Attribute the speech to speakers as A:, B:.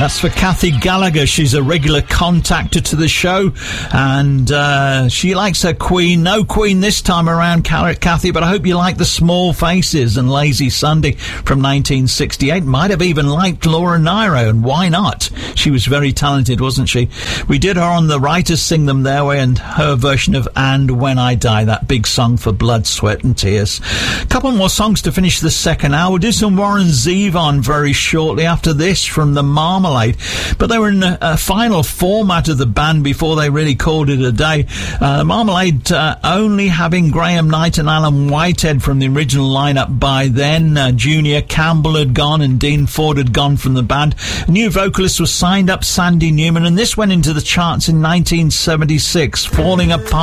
A: That's for Kathy Gallagher. She's a regular contactor to the show, and she likes her Queen. No Queen this time around, Kathy, but I hope you like the Small Faces and Lazy Sunday from 1968. Might have even liked Laura Nyro, and why not? She was very talented, wasn't she? We did her on the Writers Sing Them Their Way, and her version of And When I Die, that big song for Blood, Sweat and Tears. A couple more songs to finish the second hour. We'll do some Warren Zevon very shortly after this from the Marmalade. But they were in a final format of the band before they really called it a day. Marmalade only having Graham Knight and Alan Whitehead from the original lineup by then. Junior Campbell had gone and Dean Ford had gone from the band. A new vocalist was signed up, Sandy Newman, and this went into the charts in 1976, Falling Apart.